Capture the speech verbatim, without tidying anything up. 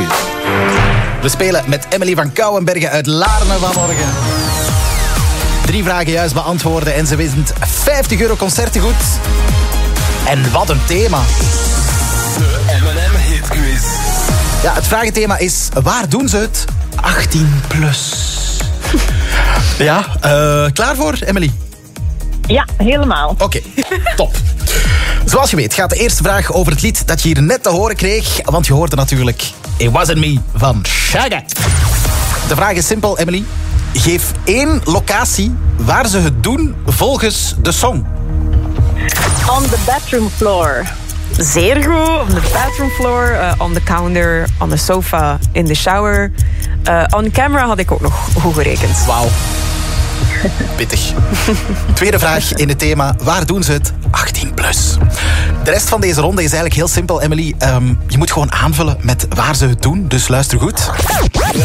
Hitquiz. We spelen met Emily van Kouwenbergen uit Laarne vanmorgen. Drie vragen juist beantwoorden en ze wint vijftig euro concertengoed. En wat een thema. De M en M Hitquiz. Ja, het vragenthema is, waar doen ze het? achttien plus. Ja, uh, klaar voor, Emily? Ja, helemaal. Oké, okay, top. Zoals je weet gaat de eerste vraag over het lied dat je hier net te horen kreeg. Want je hoorde natuurlijk It Wasn't Me van Shaggy. De vraag is simpel, Emily. Geef één locatie waar ze het doen volgens de song. On the bathroom floor. Zeer goed. On the bathroom floor, uh, on the counter, on the sofa, in the shower. Uh, on camera had ik ook nog goed gerekend. Wauw. Pittig. Tweede vraag in het thema, waar doen ze het? achttien plus. De rest van deze ronde is eigenlijk heel simpel, Emily. Um, je moet gewoon aanvullen met waar ze het doen, dus luister goed.